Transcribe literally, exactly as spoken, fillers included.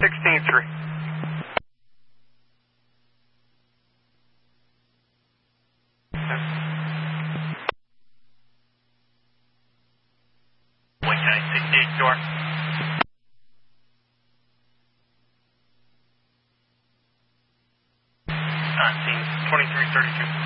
sixteen three. Wayne County sixty-eight door. Uh, scene twenty-three thirty-two.